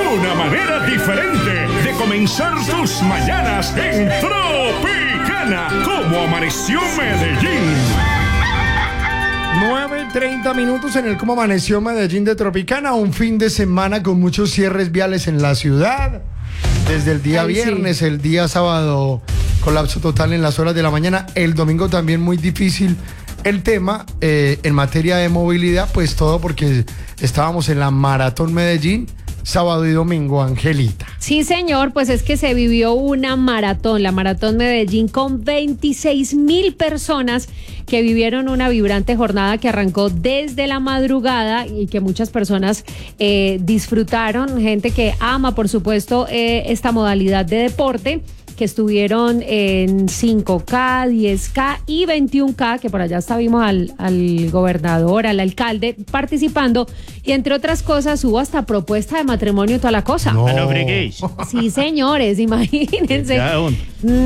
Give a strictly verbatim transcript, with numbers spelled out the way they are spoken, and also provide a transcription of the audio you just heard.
Una manera diferente de comenzar tus mañanas en Tropicana. ¿Cómo amaneció Medellín? nueve y treinta minutos en el Cómo Amaneció Medellín de Tropicana. Un fin de semana con muchos cierres viales en la ciudad. Desde el día Ay, viernes, sí. el día sábado, colapso total en las horas de la mañana. El domingo también muy difícil el tema eh, en materia de movilidad, pues todo porque estábamos en la Maratón Medellín, sábado y domingo, Angelita. Sí, señor, pues es que se vivió una maratón, la Maratón Medellín, con veintiséis mil personas que vivieron una vibrante jornada que arrancó desde la madrugada y que muchas personas eh, disfrutaron, gente que ama, por supuesto, eh, esta modalidad de deporte, que estuvieron en cinco K, diez K y veintiún K, que por allá hasta vimos al, al gobernador, al alcalde participando, y entre otras cosas hubo hasta propuesta de matrimonio y toda la cosa. No. Ah, no freguéis. Sí, señores, imagínense. Ya, un-